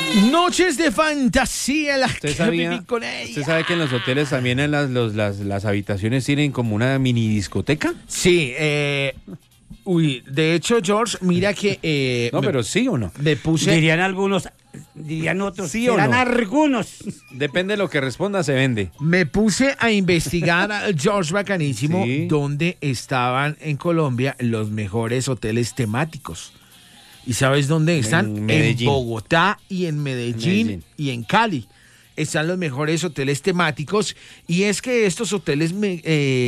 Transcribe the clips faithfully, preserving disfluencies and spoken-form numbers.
Noches de fantasía, las ¿Usted que sabía, viví con ella. ¿Usted sabe que en los hoteles también en las, los- las, las habitaciones tienen como una mini discoteca? Sí, eh, uy, de hecho, George, mira que eh, No, me, pero sí o no. me puse... Dirían algunos, dirían otros, ¿Sí o serán no? algunos. Depende de lo que responda, se vende. Me puse a investigar, a George Bacanísimo, Sí. dónde estaban en Colombia los mejores hoteles temáticos. ¿Y sabes dónde están? En En, Medellín. Bogotá y en Medellín, Medellín. y en Cali. Están los mejores hoteles temáticos. Y es que estos hoteles me-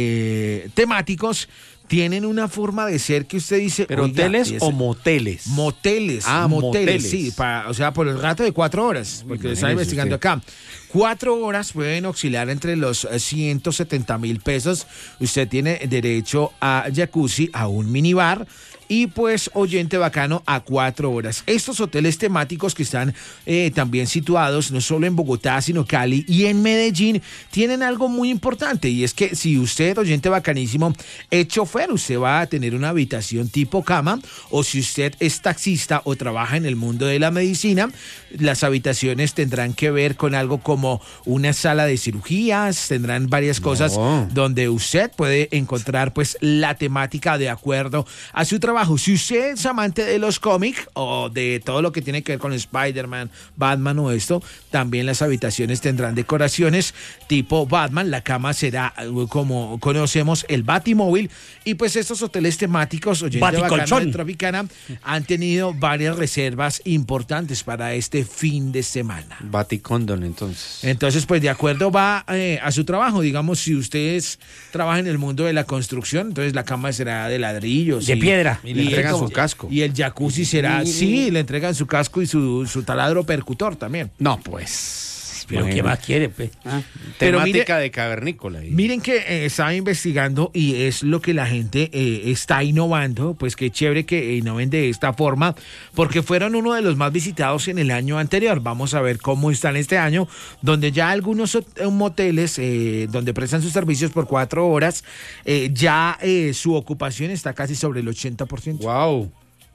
eh, temáticos tienen una forma de ser que usted dice... ¿Pero "Oiga, hoteles y o ese- moteles? Moteles, Ah, moteles, moteles. sí, pa- o sea, por el rato de cuatro horas, porque lo estaba imagínese investigando usted. acá. Cuatro horas pueden oscilar entre los eh, ciento setenta mil pesos. Usted tiene derecho a jacuzzi, a un minibar y pues oyente bacano a cuatro horas. Estos hoteles temáticos que están eh, también situados no solo en Bogotá, sino Cali y en Medellín, tienen algo muy importante y es que si usted, oyente bacanísimo, es chofer, usted va a tener una habitación tipo cama, o si usted es taxista o trabaja en el mundo de la medicina, las habitaciones tendrán que ver con algo como una sala de cirugías, tendrán varias cosas No. donde usted puede encontrar pues la temática de acuerdo a su trabajo. Si usted es amante de los cómics o de todo lo que tiene que ver con Spider-Man, Batman o esto, también las habitaciones tendrán decoraciones tipo Batman. La cama será eh, como conocemos el Batimóvil, y pues estos hoteles temáticos, oyente bacano Baticolchón. de Tropicana, han tenido varias reservas importantes para este fin de semana. Baticondon, entonces. Entonces, pues de acuerdo va eh, a su trabajo. Digamos, si ustedes trabajan en el mundo de la construcción, entonces la cama será de ladrillos. De y- piedra. Y le entregan esto- su casco. Y el jacuzzi será, sí, le entregan su casco y su, su taladro percutor también. No, pues. Pero ¿qué más quiere, pues? Ah. Pero Temática mire- de cavernícola. ahí. Miren que eh, estaba investigando y es lo que la gente eh, está innovando, pues qué chévere que innoven de esta forma, porque fueron uno de los más visitados en el año anterior. Vamos a ver cómo están este año, donde ya algunos hot- eh, moteles eh, donde prestan sus servicios por cuatro horas, eh, ya eh, su ocupación está casi sobre el ochenta por ciento. Wow.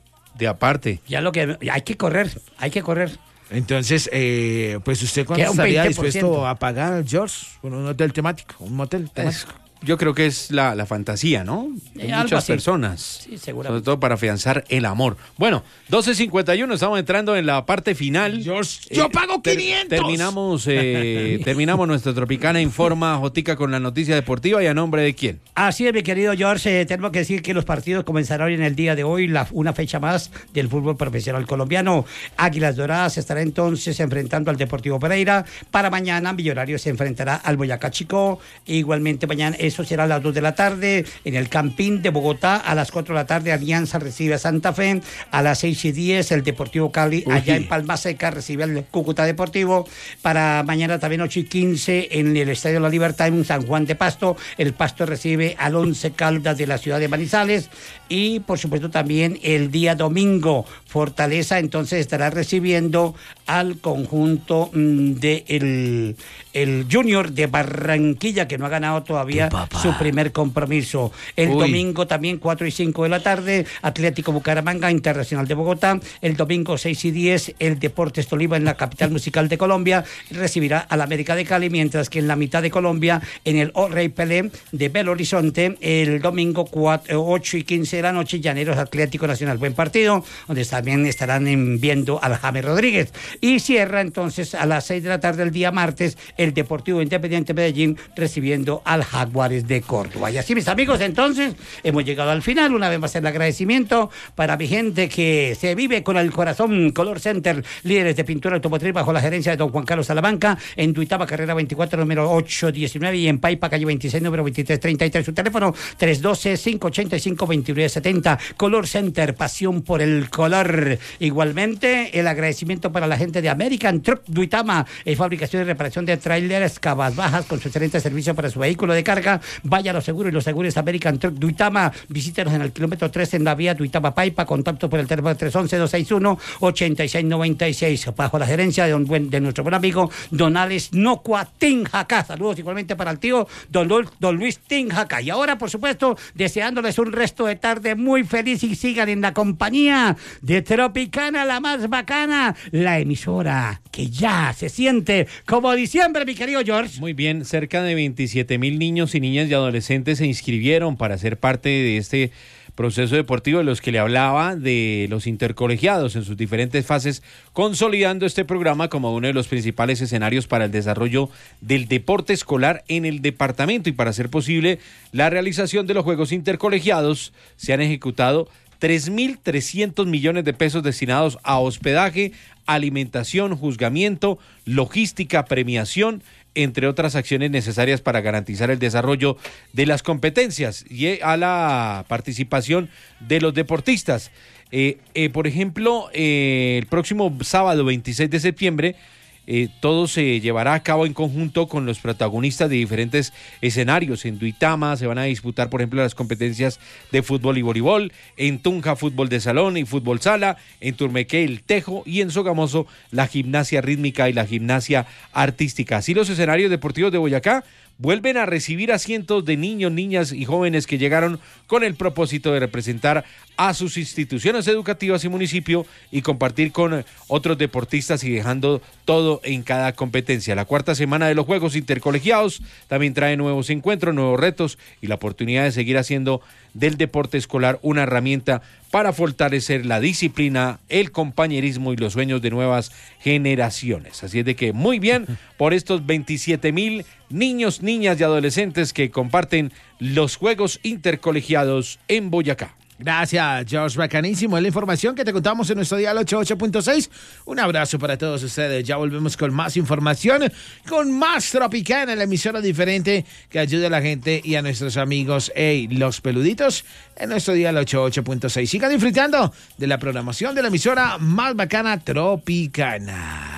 De aparte. Ya lo que hay que correr, hay que correr. Entonces, eh, pues usted cuánto Queda un estaría veinte por ciento. dispuesto a pagar, George, con un hotel temático, un motel temático. Es- yo creo que es la, la fantasía, ¿no? De Eh, algo muchas así. personas. Sí, seguramente. Sobre todo para afianzar el amor. Bueno, doce cincuenta y uno, estamos entrando en la parte final. George, yo pago ter- quinientos. Terminamos, eh, terminamos nuestra Tropicana Informa Jotica con la noticia deportiva, y a nombre de quién. Así es, mi querido George, eh, tenemos que decir que los partidos comenzarán en el día de hoy, la, una fecha más del fútbol profesional colombiano. Águilas Doradas se estará entonces enfrentando al Deportivo Pereira. Para mañana, Millonarios se enfrentará al Boyacá Chico. Igualmente mañana, eso será a las dos de la tarde, en el Campín de Bogotá. A las cuatro de la tarde, Alianza recibe a Santa Fe. A las seis y diez, el Deportivo Cali, Uy. allá en Palma Seca, recibe al Cúcuta Deportivo. Para mañana también ocho y quince, en el Estadio La Libertad, en San Juan de Pasto, el Pasto recibe al Once Caldas de la ciudad de Manizales. Y por supuesto también el día domingo, Fortaleza entonces estará recibiendo al conjunto mm, de el, el Junior de Barranquilla, que no ha ganado todavía su primer compromiso. El Uy. domingo también cuatro y cinco de la tarde, Atlético Bucaramanga, Internacional de Bogotá. El domingo seis y diez, el Deportes Tolima, en la capital musical de Colombia, recibirá al América de Cali, mientras que en la mitad de Colombia, en el O Rey Pelé de Belo Horizonte, el domingo cuatro, ocho y quince de la noche, Llaneros Atlético Nacional. Buen partido, donde también estarán en- viendo al James Rodríguez. Y cierra entonces a las seis de la tarde el día martes, el Deportivo Independiente Medellín recibiendo al Jaguares de Córdoba. Y así, mis amigos, entonces hemos llegado al final. Una vez más, el agradecimiento para mi gente que se vive con el corazón. Color Center, líderes de pintura automotriz bajo la gerencia de don Juan Carlos Salamanca, en Duitama, carrera veinticuatro, número ocho diecinueve, y en Paipa, calle veintiséis, número veintitrés treinta y tres. Su teléfono tres uno dos, cinco ocho cinco, dos nueve siete cero. Color Center, pasión por el color. Igualmente, el agradecimiento para la gente de American Truck Duitama, eh, fabricación y reparación de trailers, cabas bajas, con su excelente servicio para su vehículo de carga. Vaya a los seguros y los seguros American Truck Duitama. Visítenos en el kilómetro tres en la vía Duitama Paipa. Contacto por el teléfono tres uno uno, dos seis uno, ocho seis nueve seis. Bajo la gerencia de, don buen, de nuestro buen amigo Don Alex Nocua Tinjaca. Saludos igualmente para el tío Don, Lu- don Luis Tinjaca. Y ahora, por supuesto, deseándoles un resto de tarde muy feliz, y sigan en la compañía de Tropicana, la más bacana, la emisora emisora que ya se siente como diciembre, mi querido George. Muy bien, cerca de veintisiete mil niños y niñas y adolescentes se inscribieron para ser parte de este proceso deportivo de los que le hablaba, de los intercolegiados en sus diferentes fases, consolidando este programa como uno de los principales escenarios para el desarrollo del deporte escolar en el departamento. Y para hacer posible la realización de los Juegos Intercolegiados, se han ejecutado tres mil trescientos millones de pesos destinados a hospedaje, alimentación, juzgamiento, logística, premiación, entre otras acciones necesarias para garantizar el desarrollo de las competencias y a la participación de los deportistas. Eh, eh, por ejemplo, eh, el próximo sábado veintiséis de septiembre, Eh, todo se llevará a cabo en conjunto con los protagonistas de diferentes escenarios. En Duitama se van a disputar, por ejemplo, las competencias de fútbol y voleibol, en Tunja fútbol de salón y fútbol sala, en Turmequé el tejo y en Sogamoso la gimnasia rítmica y la gimnasia artística. Así los escenarios deportivos de Boyacá vuelven a recibir a cientos de niños, niñas y jóvenes que llegaron con el propósito de representar a sus instituciones educativas y municipio y compartir con otros deportistas y dejando todo en cada competencia. La cuarta semana de los Juegos Intercolegiados también trae nuevos encuentros, nuevos retos y la oportunidad de seguir haciendo del deporte escolar una herramienta para fortalecer la disciplina, el compañerismo y los sueños de nuevas generaciones. Así es de que muy bien por estos veintisiete mil niños, niñas y adolescentes que comparten los Juegos Intercolegiados en Boyacá. Gracias, George. Bacanísimo. Es la información que te contamos en nuestro dial ochenta y ocho punto seis. Un abrazo para todos ustedes. Ya volvemos con más información, con más Tropicana, la emisora diferente que ayuda a la gente y a nuestros amigos, hey, los peluditos, en nuestro dial ochenta y ocho punto seis. Sigan disfrutando de la programación de la emisora más bacana Tropicana.